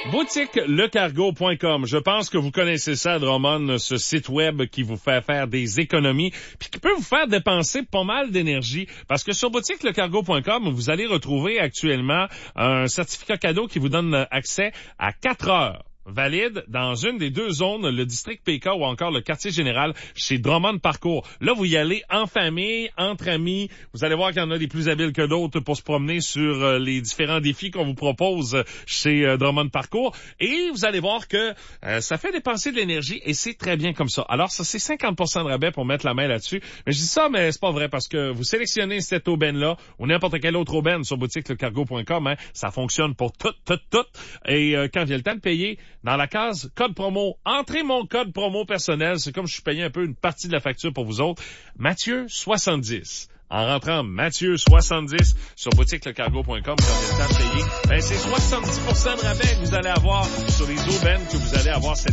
Boutiquelecargo.com. Je pense que vous connaissez ça, Drummond, ce site web qui vous fait faire des économies puis qui peut vous faire dépenser pas mal d'énergie. Parce que sur boutiquelecargo.com, vous allez retrouver actuellement un certificat cadeau qui vous donne accès à 4 heures valide dans une des deux zones, le district PK ou encore le quartier général chez Drummond Parcours. Là, vous y allez en famille, entre amis. Vous allez voir qu'il y en a des plus habiles que d'autres pour se promener sur les différents défis qu'on vous propose chez Drummond Parcours. Et vous allez voir que ça fait dépenser de l'énergie et c'est très bien comme ça. Alors, ça, c'est 50% de rabais pour mettre la main là-dessus. Mais je dis ça, mais c'est pas vrai parce que vous sélectionnez cette aubaine-là ou n'importe quelle autre aubaine sur boutiquelecargo.com. Ça fonctionne pour tout. Et quand vient le temps de payer, dans la case code promo, entrez mon code promo personnel. C'est comme je suis payé un peu une partie de la facture pour vous autres. Mathieu 70. En rentrant Mathieu 70 sur boutiquelecargo.com, quand vient le temps de payer, c'est 70% de rabais que vous allez avoir sur les aubaines que vous allez avoir sélectionnées.